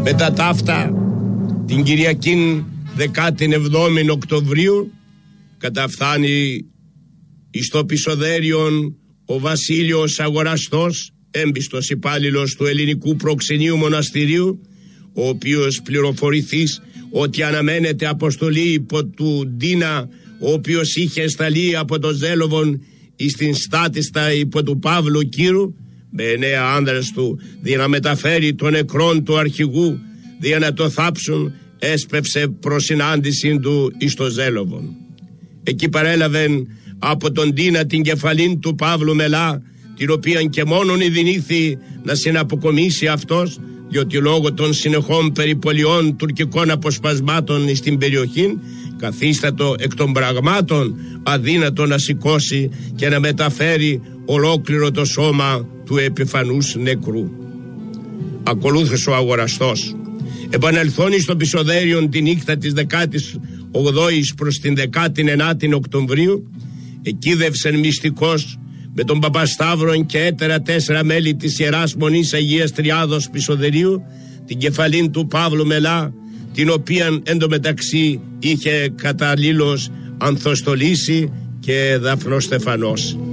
Μετά ταύτα, την Κυριακήν 17 Οκτωβρίου, καταφθάνει εις το Πισοδέριον ο Βασίλειος Αγοραστός, έμπιστος υπάλληλος του Ελληνικού Προξενείου Μοναστηρίου, ο οποίος πληροφορηθείς ότι αναμένεται αποστολή υπό του Ντίνα, ο οποίος είχε σταλεί από το Ζέλοβον εις την στάτιστα υπό του Παύλου Κύρου, με 9 άνδρες του, δια να μεταφέρει των νεκρών του αρχηγού, δια να το θάψουν, έσπευσε προς συνάντηση του εις το Ζέλοβον. Εκεί παρέλαβεν από τον Ντίνα την κεφαλήν του Παύλου Μελά, την οποία και μόνον ειδηνήθη να συναποκομίσει αυτός, διότι λόγω των συνεχών περιπολιών τουρκικών αποσπασμάτων στην περιοχή καθίστατο εκ των πραγμάτων αδύνατο να σηκώσει και να μεταφέρει ολόκληρο το σώμα του επιφανούς νεκρού. Ακολούθησε ο Αγοραστός. Επανελθώνει στο Πισοδέριον τη νύχτα της 18ης προς την 19η Οκτωβρίου, εκείδευσεν μυστικός με τον Παπασταύρον και έτερα 4 μέλη της Ιεράς Μονής Αγίας Τριάδος Πισοδερίου την κεφαλήν του Παύλου Μελά, την οποίαν εντωμεταξύ είχε καταλήλως ανθοστολίσει και Δαφνός Στεφανός.